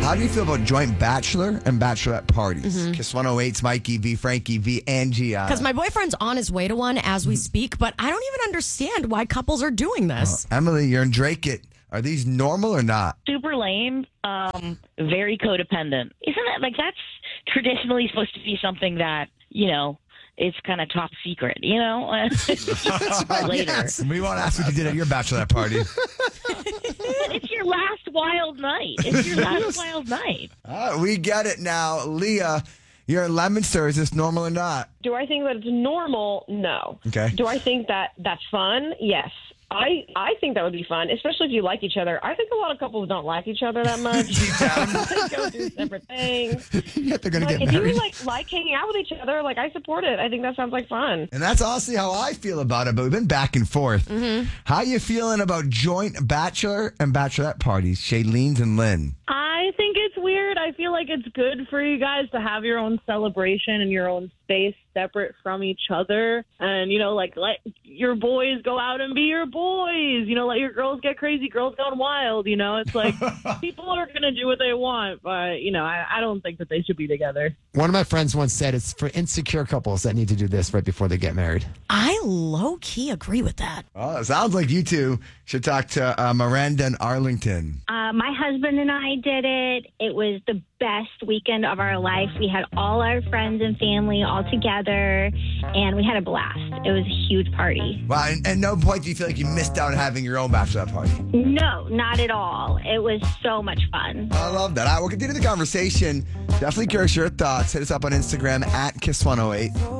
How do you feel about joint bachelor and bachelorette parties? Kiss 108's Mikey V, Frankie V, and Gianna. Because my boyfriend's on his way to one as we speak, but I don't even understand why couples are doing this. Emily, you're in Drake It. Are these normal or not? Super lame, very codependent. Isn't that that's traditionally supposed to be something that, it's kind of top secret, later. Yes. We won't ask what you did at your bachelorette party. It's your last wild night. We get it now. Leah, you're in Leominster. Is this normal or not? Do I think that it's normal? No. Okay. Do I think that that's fun? Yes. I think that would be fun, especially if you like each other. I think a lot of couples don't like each other that much. They go do separate things. Yeah, they're going to get if married. you like hanging out with each other, I support it. I think that sounds like fun. And that's honestly how I feel about it, but we've been back and forth. How you feeling about joint bachelor and bachelorette parties, Shailene's and Lynn? I think it's weird. I feel like it's good for you guys to have your own celebration and your own space separate from each other. And, let your boys go out and be your boys. Let your girls get crazy. Girls gone wild. It's like people are going to do what they want. But, I don't think that they should be together. One of my friends once said it's for insecure couples that need to do this right before they get married. I low-key agree with that. Oh, it sounds like you two should talk to Miranda and Arlington. My husband and I did it. It was the best weekend of our life. We had all our friends and family all together, and we had a blast. It was a huge party. Wow, and at no point do you feel like you missed out on having your own bachelorette party? No, not at all. It was so much fun. I love that. All right, we'll continue the conversation. Definitely curious your thoughts. Hit us up on Instagram at Kiss108.